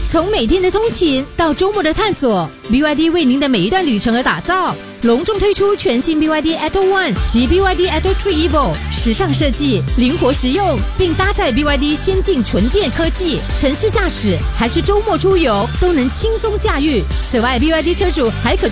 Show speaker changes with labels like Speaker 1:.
Speaker 1: 从每天的通勤到周末的探索 ，BYD 为您的每一段旅程而打造。隆重推出全新 BYD Atto One 及 BYD Atto 3 Evo， 时尚设计，灵活实用，并搭载 BYD 先进纯电科技，城市驾驶还是周末出游都能轻松驾驭。此外 ，BYD 车主还可